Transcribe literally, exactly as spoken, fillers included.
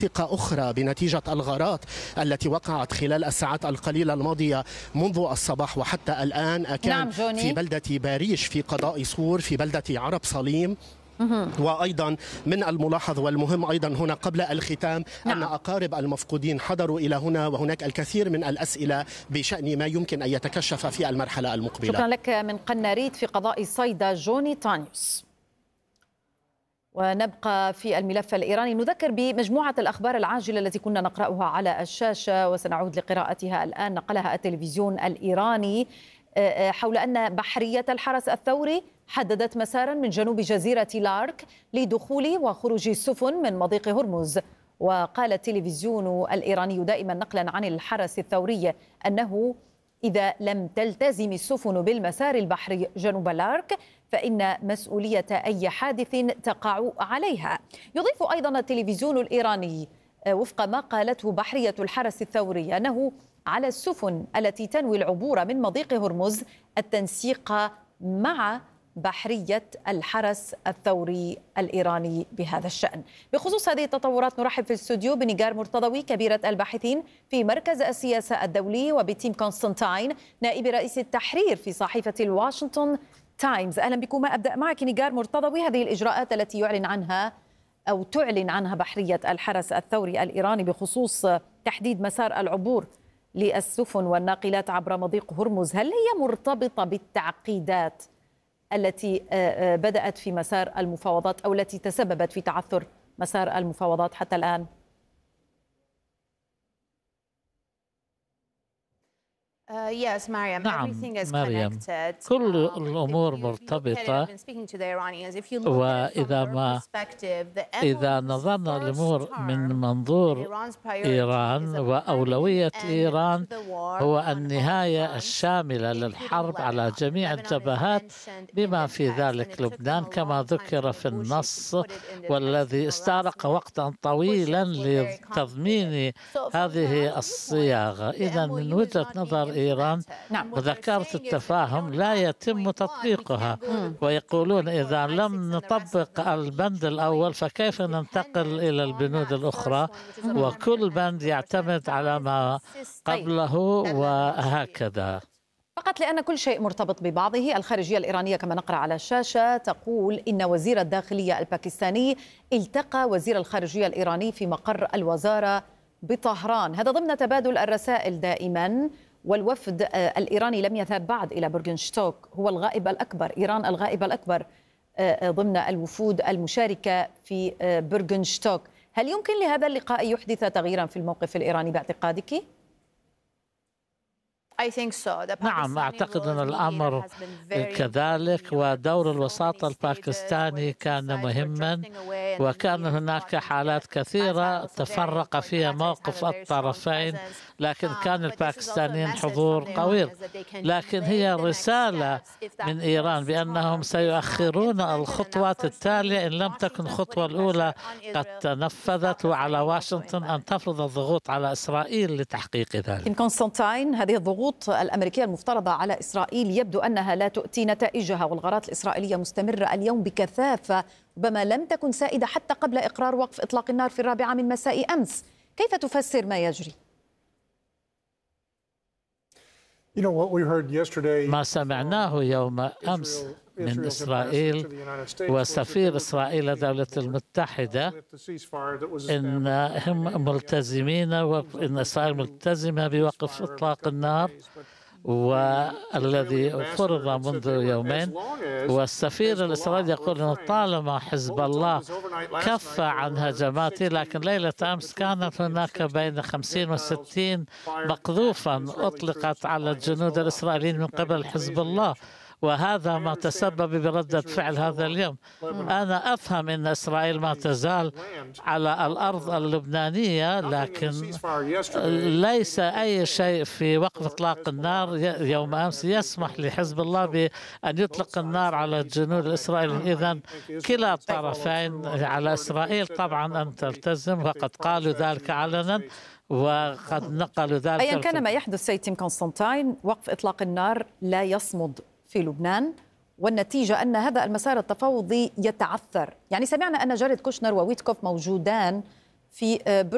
ثقة أخرى بنتيجة الغارات التي وقعت خلال الساعات القليلة الماضية منذ الصباح وحتى الآن، كان نعم جوني. في بلدة باريش في قضاء صور، في بلدة عرب صليم. وأيضا من الملاحظ والمهم أيضا هنا قبل الختام نعم. أن أقارب المفقودين حضروا إلى هنا، وهناك الكثير من الأسئلة بشأن ما يمكن أن يتكشف في المرحلة المقبلة. شكرا لك من قناريت في قضاء صيدا جوني تانيوس. ونبقى في الملف الإيراني، نذكر بمجموعة الأخبار العاجلة التي كنا نقرأها على الشاشة وسنعود لقراءتها الآن. نقلها التلفزيون الإيراني حول أن بحرية الحرس الثوري حددت مسارا من جنوب جزيرة لارك لدخول وخروج السفن من مضيق هرمز. وقال التلفزيون الإيراني دائما نقلا عن الحرس الثوري أنه إذا لم تلتزم السفن بالمسار البحري جنوب لارك فإن مسؤولية أي حادث تقع عليها. يضيف أيضا التلفزيون الإيراني وفق ما قالته بحرية الحرس الثوري أنه على السفن التي تنوي العبور من مضيق هرمز التنسيق مع بحرية الحرس الثوري الإيراني بهذا الشأن. بخصوص هذه التطورات نرحب في الاستوديو بنيجار مرتضوي كبيرة الباحثين في مركز السياسة الدولي، وبتيم كونستانتاين نائب رئيس التحرير في صحيفة الواشنطن تايمز. أهلا بكم. أبدأ معك نيجار مرتضوي، هذه الإجراءات التي يعلن عنها أو تعلن عنها بحرية الحرس الثوري الإيراني بخصوص تحديد مسار العبور للسفن والناقلات عبر مضيق هرمز، هل هي مرتبطة بالتعقيدات التي بدأت في مسار المفاوضات أو التي تسببت في تعثر مسار المفاوضات حتى الآن؟ نعم مريم، كل الأمور مرتبطة. وإذا ما إذا نظرنا للأمور من منظور إيران وأولوية إيران هو النهاية الشاملة للحرب على جميع الجبهات بما في ذلك لبنان كما ذكر في النص، والذي استغرق وقتا طويلا لتضمين هذه الصياغة. إذا من وجهة نظر إيران نعم. مذكرة التفاهم لا يتم تطبيقها، ويقولون إذا لم نطبق البند الأول فكيف ننتقل إلى البنود الأخرى، وكل بند يعتمد على ما قبله وهكذا. فقط لأن كل شيء مرتبط ببعضه. الخارجية الإيرانية كما نقرأ على الشاشة تقول إن وزير الداخلية الباكستاني التقى وزير الخارجية الإيراني في مقر الوزارة بطهران، هذا ضمن تبادل الرسائل دائما. والوفد الإيراني لم يذهب بعد إلى بورغنشتوك، هو الغائب الأكبر، إيران الغائب الأكبر ضمن الوفود المشاركة في بورغنشتوك. هل يمكن لهذا اللقاء يحدث تغييرا في الموقف الإيراني باعتقادك؟ نعم أعتقد أن الأمر كذلك، ودور الوساطة الباكستاني كان مهما، وكان هناك حالات كثيرة تفرق فيها موقف الطرفين، لكن كان الباكستانيين حضور قوي. لكن هي رسالة من إيران بأنهم سيؤخرون الخطوات التالية إن لم تكن الخطوة الأولى قد تنفذت، وعلى واشنطن أن تفرض الضغوط على إسرائيل لتحقيق ذلك. كونستانتاين، هذه الضغوط الأمريكية المفترضة على إسرائيل يبدو أنها لا تؤتي نتائجها، والغارات الإسرائيلية مستمرة اليوم بكثافة، ربما لم تكن سائدة حتى قبل إقرار وقف إطلاق النار في الرابعة من مساء أمس. كيف تفسر ما يجري؟ ما سمعناه يوم أمس من إسرائيل وسفير إسرائيل الولايات المتحدة إنهم ملتزمين، وإن إسرائيل ملتزمة بوقف إطلاق النار والذي فرض منذ يومين. والسفير الإسرائيلي يقول أن طالما حزب الله كف عن هجماته، لكن ليلة أمس كانت هناك بين خمسين وستين مقذوفا أطلقت على الجنود الإسرائيليين من قبل حزب الله، وهذا ما تسبب بردة فعل هذا اليوم. أنا أفهم أن إسرائيل ما تزال على الأرض اللبنانية، لكن ليس أي شيء في وقف إطلاق النار يوم أمس يسمح لحزب الله بأن يطلق النار على الجنود الإسرائيليين. إذن كلا الطرفين على إسرائيل طبعا أن تلتزم، وقد قالوا ذلك علنا وقد نقلوا ذلك. أيا كان ما يحدث سيد تيم كونستانتاين، وقف إطلاق النار لا يصمد في لبنان، والنتيجة أن هذا المسار التفاوضي يتعثر. يعني سمعنا أن جاريد كوشنر وويتكوف موجودان في